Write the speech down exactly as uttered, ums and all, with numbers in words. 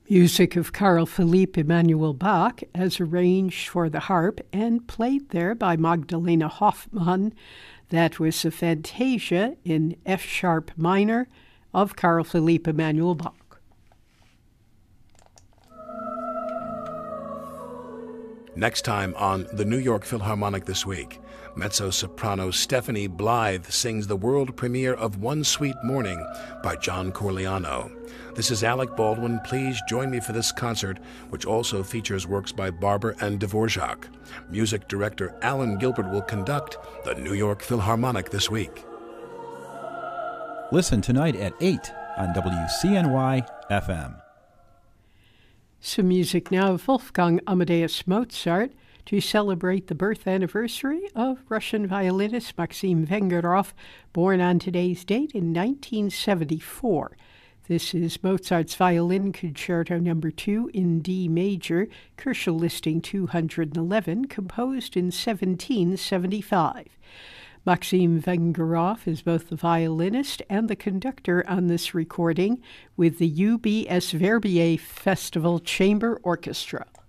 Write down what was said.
Music of Carl Philipp Emanuel Bach, as arranged for the harp and played there by Magdalena Hoffmann. That was a Fantasia in F-sharp minor of Carl Philipp Emanuel Bach. Next time on the New York Philharmonic This Week, mezzo-soprano Stephanie Blythe sings the world premiere of One Sweet Morning by John Corigliano. This is Alec Baldwin. Please join me for this concert, which also features works by Barber and Dvorak. Music director Alan Gilbert will conduct the New York Philharmonic This Week. Listen tonight at eight on W C N Y F M. Some music now of Wolfgang Amadeus Mozart to celebrate the birth anniversary of Russian violinist Maxim Vengerov, born on today's date in nineteen seventy-four. This is Mozart's Violin Concerto Number two in D major, Kürschel listing two hundred eleven, composed in seventeen seventy-five. Maxim Vengerov is both the violinist and the conductor on this recording with the U B S Verbier Festival Chamber Orchestra.